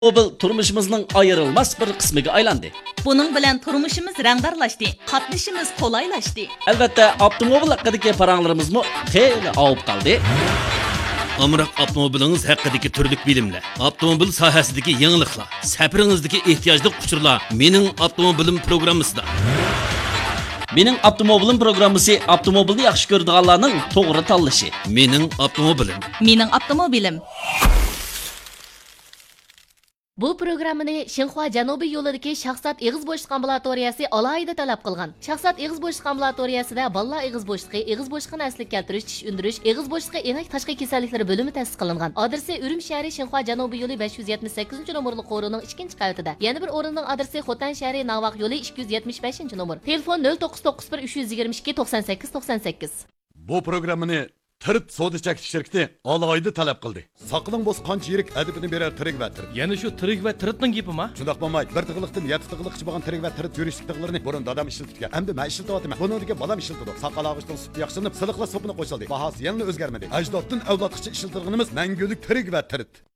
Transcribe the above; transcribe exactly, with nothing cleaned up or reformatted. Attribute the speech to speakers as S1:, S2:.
S1: Mobil turmuşimizning ayrılmaz bir qismiga aylandi.
S2: Buning bilan turmushimiz rangdarlashdi, qatnashimiz qulaylashdi.
S1: Albatta, avtomobil haqidagi paranglarimizmi xeyli avib qoldi.
S3: Amroq avtomobilingiz haqidagi turlik bilimlar, avtomobil sohasidagi yangiliklar, safaringizdagi ehtiyojli uchurlar mening avtomobilim programmasida.
S1: Mening avtomobilim programmasi avtomobilni yaxshi ko'radiganlarning to'g'ri tanlashi.
S3: Mening avtomobilim.
S2: Mening avtomobilim.
S4: Bu programmani Xinhua Janubiy yo'lidagi Shahsat Ig'iz bo'shliq ambulatoriyasi alohida talab qilgan. Shahsat Ig'iz bo'shliq ambulatoriyasida bolalar ig'iz bo'shliqi, ig'iz bo'shliqini asliga keltirish, tish undirish, ig'iz bo'shliqi enak tashqi kasalliklari bo'limi ta'sis qilingan. Adresi Urum shahri Xinhua Janubiy yo'li besh yuz yetmish sakkizinchi nomerli qo'rining ikkinchi qavatida. Yana bir o'rinning adresi Xotan shahri Navaq yo'li ikki yuz yetmish beshinchi nomer. Telefon nol to'qqiz to'qqiz bir uch yuz yigirma ikki to'qson sakkiz to'qson sakkiz.
S5: Bu programmani Tirt soda chekish shirkati alohida talab qildi. Saqling bo'z qancha yirik adibini berar tirik va tirt.
S6: Yana shu tirik va tiritning gapimi?
S5: Shundoq bo'lmay, bir tig'liqdan yetti tig'liqchi bo'lgan tirik va tirit yurishlik tig'larini burun dadam ishlatgan. Endi men ishlatyapman. Buningga bolam ishlatadi. Saqal og'ishdan suti yaxshilanib, siliqla sopini qo'shildi. Bahasi yana o'zgarmadi. Ajdoddan avlodgacha ishlatilganimiz mangulik tirik va tirit.